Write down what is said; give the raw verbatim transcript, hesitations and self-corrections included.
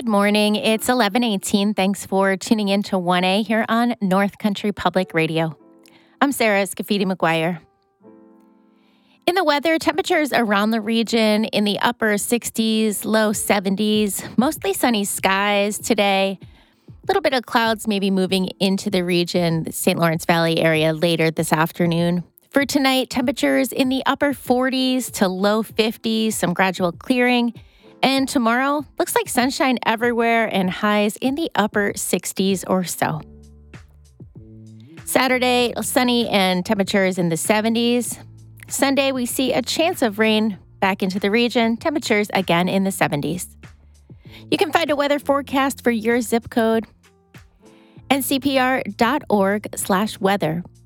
Good morning. It's eleven eighteen. Thanks for tuning in to one A here on North Country Public Radio. I'm Sarah Scafidi McGuire. In the weather, temperatures around the region in the upper sixties, low seventies, mostly sunny skies today. A little bit of clouds maybe moving into the region, the Saint Lawrence Valley area later this afternoon. For tonight, temperatures in the upper forties to low fifties, some gradual clearing. And tomorrow, looks like sunshine everywhere and highs in the upper sixties or so. Saturday, sunny and temperatures in the seventies. Sunday, we see a chance of rain back into the region, temperatures again in the seventies. You can find a weather forecast for your zip code, N C P R dot org slash weather.